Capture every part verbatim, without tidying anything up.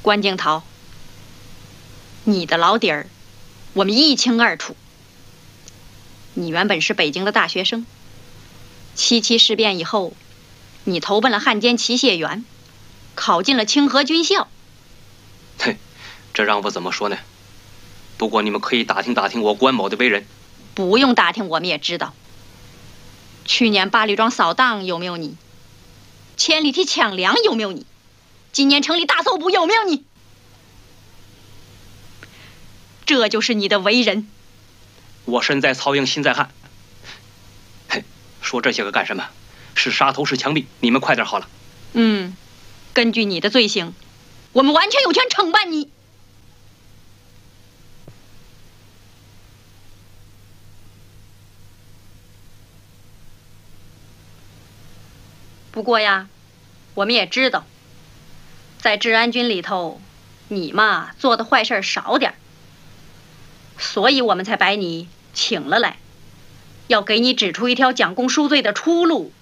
关敬涛，你的老底儿，我们一清二楚。你原本是北京的大学生，七七事变以后，你投奔了汉奸齐燮元，考进了清河军校。 嘿，这让我怎么说呢？不过你们可以打听打听我关某的为人。 不用打听，我们也知道。去年八里庄扫荡有没有你？千里堤抢粮有没有你？今年城里大搜捕有没有你？这就是你的为人。 我身在曹营心在汉。嘿，说这些个干什么？是杀头是枪毙，你们快点好了。 嗯，根据你的罪行，我们完全有权惩办你。不过呀，我们也知道，在治安军里头，你嘛做的坏事少点，所以我们才把你请了来，要给你指出一条奖功赎罪的出路。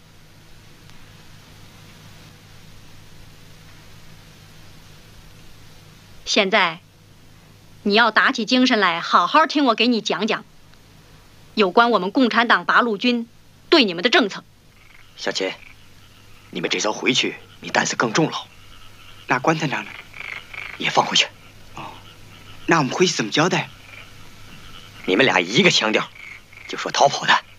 现在，你要打起精神来，好好听我给你讲讲，有关我们共产党八路军对你们的政策。 小钱，你们这艘回去，你担子更重了。 那关团长呢？ 也放回去。 哦，那我们回去怎么交代？ 你们俩一个腔调，就说逃跑的。